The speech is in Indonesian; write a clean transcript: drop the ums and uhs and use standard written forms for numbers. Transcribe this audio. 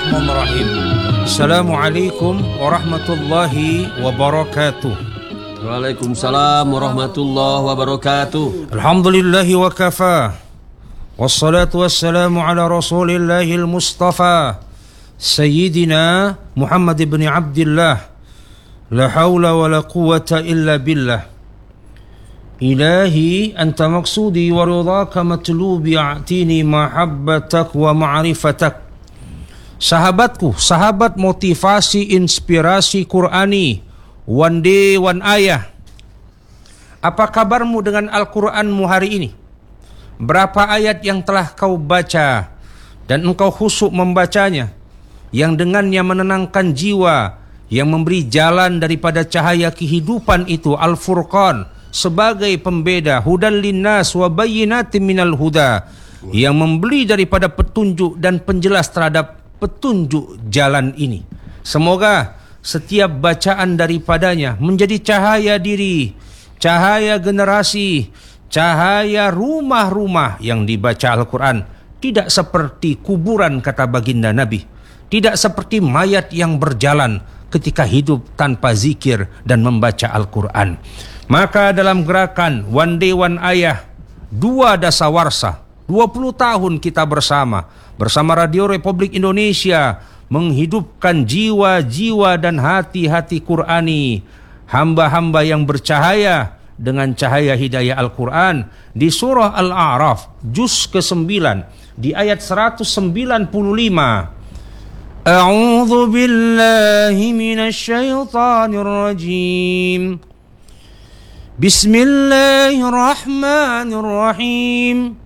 Bismillahirrahmanirrahim. Assalamualaikum warahmatullahi wabarakatuh. Waalaikumsalam warahmatullahi wabarakatuh. Alhamdulillahi wa kafa. Wassalatu wassalamu ala rasulillahil mustafa Sayyidina Muhammad ibn Abdillah. La hawla wa la quwwata illa billah. Ilahi anta maksudi wa ridhaka matlubi a'tini mahabbatak wa ma'rifatak. Sahabatku, sahabat motivasi inspirasi Qur'ani, one day one ayah. Apa kabarmu dengan Al-Qur'anmu hari ini? Berapa ayat yang telah kau baca dan engkau khusyuk membacanya, yang dengannya menenangkan jiwa, yang memberi jalan daripada cahaya kehidupan itu, Al-Furqan, sebagai pembeda, hudan linnas wa bayyinatin minal huda, yang memberi daripada petunjuk dan penjelas terhadap petunjuk jalan ini. Semoga setiap bacaan daripadanya menjadi cahaya diri, cahaya generasi, cahaya rumah-rumah yang dibaca Al-Quran. Tidak seperti kuburan, kata baginda Nabi. Tidak seperti mayat yang berjalan ketika hidup tanpa zikir dan membaca Al-Quran. Maka dalam gerakan One Day One Ayah, dua dasawarsa, 20 tahun kita bersama Radio Republik Indonesia menghidupkan jiwa-jiwa dan hati-hati Qur'ani, hamba-hamba yang bercahaya dengan cahaya hidayah Al-Quran. Di surah Al-A'raf juz ke-9 di ayat 195, A'udzu billahi minasy syaithanir rajim. Bismillahirrahmanirrahim.